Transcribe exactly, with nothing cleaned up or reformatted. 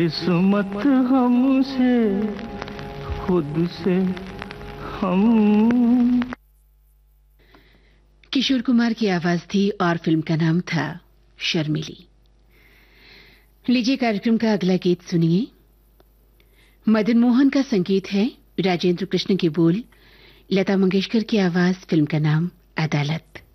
किस्मत हमसे खुद से हम। किशोर कुमार की आवाज थी और फिल्म का नाम था शर्मिली। लीजिए कार्यक्रम का अगला गीत सुनिए। मदन मोहन का संगीत है, राजेंद्र कृष्ण के बोल, लता मंगेशकर की आवाज, फिल्म का नाम अदालत।